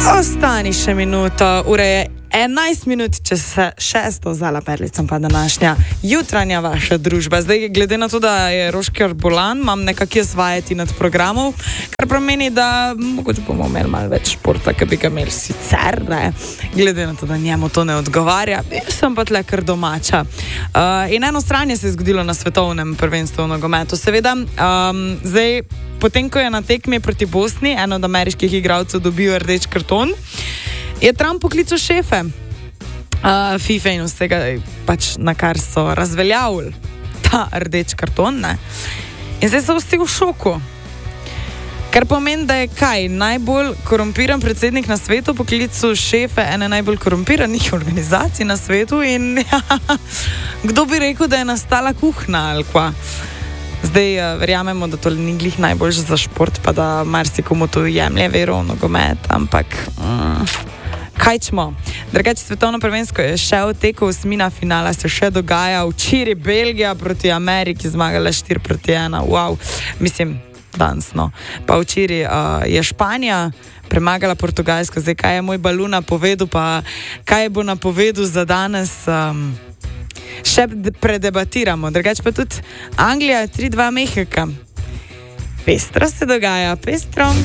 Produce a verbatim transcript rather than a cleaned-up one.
Ostani še minuto, ura je enajst minut, če se šesto zala perlicom pa današnja jutranja vaša družba. Zdaj, glede na to, da je Rošker bolan, imam nekakje svajati nad programov, kar pomeni, da mogoče bomo imeli malo več športa, ki bi ga imeli sicer, ne? Glede na to, da njemu to ne odgovarja, sem pa tle kar domača. Uh, in eno stranje se je zgodilo na svetovnem prvenstvu v nogometu. Seveda, um, zdaj, potem, ko je na tekmi proti Bosni eno od ameriških igralcev dobil rdeč karton, je Trump poklical šefe uh, FIFA in vsega, pač na kar so razveljavili ta rdeč karton, ne? In zdaj so vsi v šoku. Kar pomeni, da je kaj, najbolj korumpiran predsednik na svetu poklical šefe ene najbolj korumpiranih organizacij na svetu in ja, kdo bi rekel, da je nastala kuhna ali kva. Zdaj uh, verjamemo, da to ni glih najboljše za šport, pa da marsikomu to jemlje vero v nogomet, ampak mm, kaj čmo. Drugače, svetovno prvenstvo je še v teku, osmina finala se še dogaja, včeraj Belgija proti Ameriki zmagala štiri proti ena, wow, mislim, danes no. Pa včeraj uh, je Španija premagala Portugalsko, zdaj kaj je moj balun napovedal, pa kaj bo napovedal za danes, um, še predebatiramo. Drugače pa tudi Anglija tri dva Mehika. Pestro se dogaja, pestro.